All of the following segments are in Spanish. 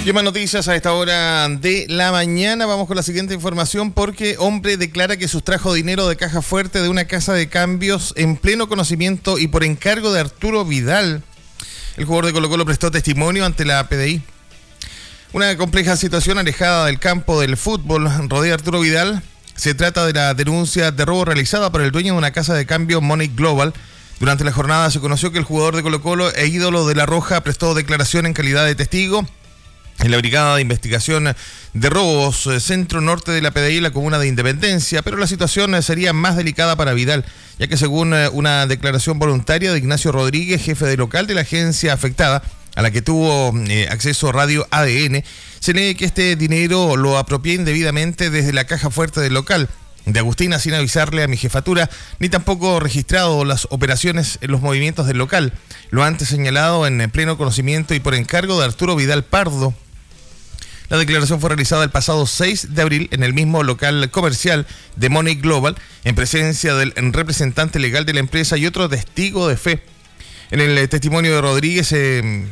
Y más noticias a esta hora de la mañana. Vamos con la siguiente información porque hombre declara que sustrajo dinero de caja fuerte de una casa de cambios en pleno conocimiento y por encargo de Arturo Vidal. El jugador de Colo-Colo prestó testimonio ante la PDI. Una compleja situación alejada del campo del fútbol rodea a Arturo Vidal. Se trata de la denuncia de robo realizada por el dueño de una casa de cambio Money Global. Durante la jornada se conoció que el jugador de Colo-Colo e ídolo de La Roja prestó declaración en calidad de testigo en la Brigada de Investigación de Robos Centro Norte de la PDI en la comuna de Independencia, pero la situación sería más delicada para Vidal, ya que según una declaración voluntaria de Ignacio Rodríguez, jefe de local de la agencia afectada, a la que tuvo acceso Radio ADN, se lee que este dinero lo apropié indebidamente desde la caja fuerte del local de Agustina sin avisarle a mi jefatura, ni tampoco registrado las operaciones en los movimientos del local. Lo antes señalado en pleno conocimiento y por encargo de Arturo Vidal Pardo. La declaración fue realizada el pasado 6 de abril en el mismo local comercial de Money Global, en presencia del representante legal de la empresa y otro testigo de fe. En el testimonio de Rodríguez, en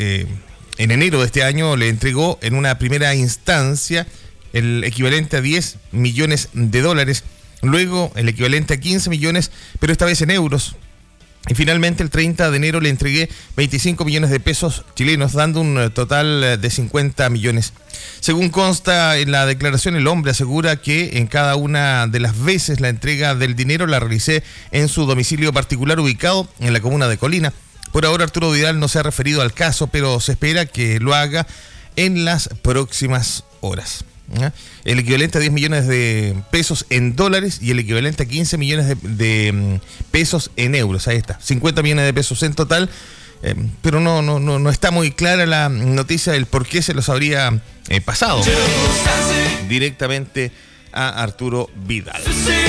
enero de este año, le entregó en una primera instancia el equivalente a 10 millones de dólares, luego el equivalente a 15 millones, pero esta vez en euros. Y finalmente el 30 de enero le entregué 25 millones de pesos chilenos, dando un total de 50 millones. Según consta en la declaración, el hombre asegura que en cada una de las veces la entrega del dinero la realicé en su domicilio particular ubicado en la comuna de Colina. Por ahora Arturo Vidal no se ha referido al caso, pero se espera que lo haga en las próximas horas. El equivalente a 10 millones de pesos en dólares y el equivalente a 15 millones de pesos en euros. Ahí está, 50 millones de pesos en total, pero no está muy clara la noticia del por qué se los habría pasado directamente a Arturo Vidal.